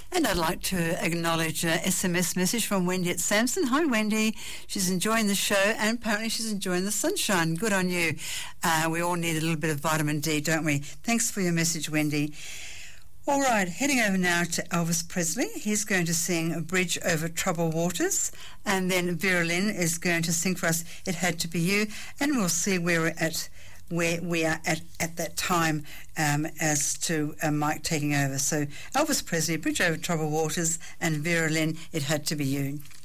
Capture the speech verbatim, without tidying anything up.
And I'd like to acknowledge an S M S message from Wendy at Samson. Hi, Wendy. She's enjoying the show, and apparently she's enjoying the sunshine. Good on you. Uh, we all need a little bit of vitamin D, don't we? Thanks for your message, Wendy. All right, heading over now to Elvis Presley. He's going to sing A Bridge Over Troubled Waters, and then Vera Lynn is going to sing for us It Had to Be You, and we'll see where we're at, where we are at at that time um, as to uh, Mike taking over. So Elvis Presley, Bridge Over Troubled Waters, and Vera Lynn, It Had to Be You.